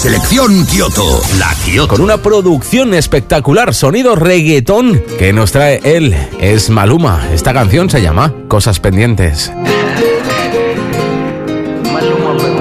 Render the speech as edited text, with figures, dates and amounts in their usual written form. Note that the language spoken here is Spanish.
Selección Kioto, la Kioto. Con una producción espectacular, sonido reggaetón que nos trae él, es Maluma. Esta canción se llama Cosas Pendientes. Maluma,